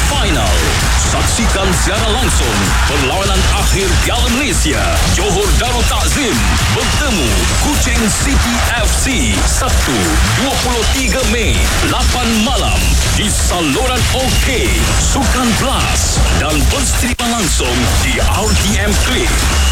Final. Saksikan secara langsung perlawanan akhir Piala Malaysia. Johor Darul Takzim bertemu Kuching City FC Sabtu 23 Mei 8 malam di saluran OK Sukan Plus dan berseria langsung di RTM Click.